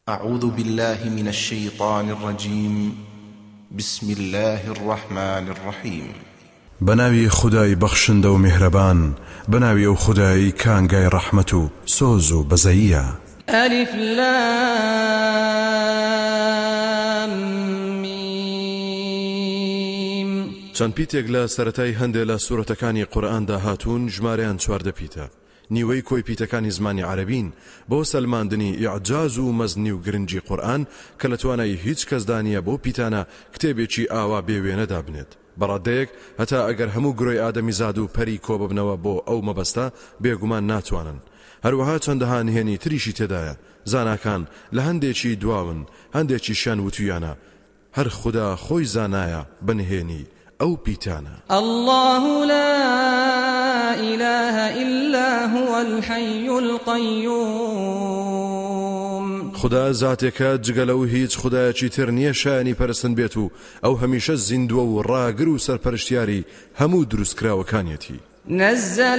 أعوذ بالله من الشيطان الرجيم بسم الله الرحمن الرحيم بناوي خداي بخشند و مهربان بناوي و خداي كانگاي رحمتو سوزو بزيا ألف لام ميم چەند پیتێک لە سەرەتای هەندێک لە سوورەتەکانی قورئاندا هاتوون ژمارەیان 14 پیتە نیوەی کۆی پیتەکانی زمانی عەرەبین بۆ سەلماندنی ئیعجاز و مەزنی و گرنگی قورئان کە لە توانای هیچ کەسدا نییە بۆ پیتانە کتێبێکی ئاوا بێوێنەدا بنێت بەڕادەیەک هەتا ئەگەر هەموو گرۆی ئادەمیزاد و پەری کۆببنەوە بۆ ئەو مەبەستە بێگومان ناتوانن هەروەها چەندەها نهێنی تریشی تێدایە زاناکان لە هەندێکی دواون هەندێکی شان وتویانە هەر خدا خۆی زانایە بنهێنی أو بيتانا الله لا إله إلا هو الحي القيوم خدا ذاتك جگلو هیچ خدایکی تر نییە شایانی پەرستن بێت و ئەو هەمیشە زیندووە و ڕاگر و سەرپەرشتیاری هەموو دروستکراوەکانیەتی نزل